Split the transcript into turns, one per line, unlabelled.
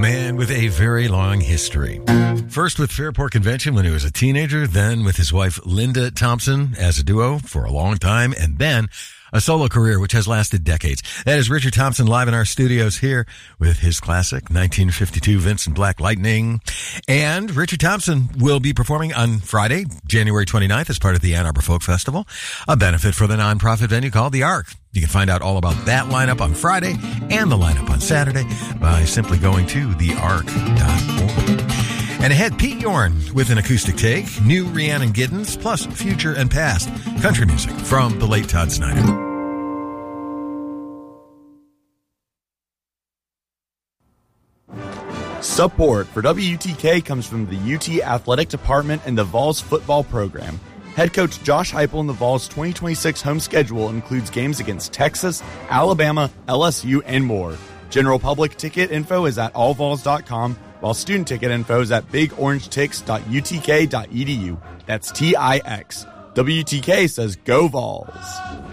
man with a very long history. First with Fairport Convention when he was a teenager, then with his wife Linda Thompson as a duo for a long time, and then a solo career which has lasted decades. That is Richard Thompson live in our studios here with his classic 1952 Vincent Black Lightning. And Richard Thompson will be performing on Friday, January 29th as part of the Ann Arbor Folk Festival, a benefit for the nonprofit venue called The Ark. You can find out all about that lineup on Friday and the lineup on Saturday by simply going to theark.org. And ahead, Pete Yorn with an acoustic take, new Rhiannon Giddens, plus future and past country music from the late Todd Snyder.
Support for WUTK comes from the UT Athletic Department and the Vols football program. Head coach Josh Heupel and the Vols' 2026 home schedule includes games against Texas, Alabama, LSU, and more. General public ticket info is at allvols.com, while student ticket info is at bigorangetics.utk.edu. That's TIX. WTK says go Vols.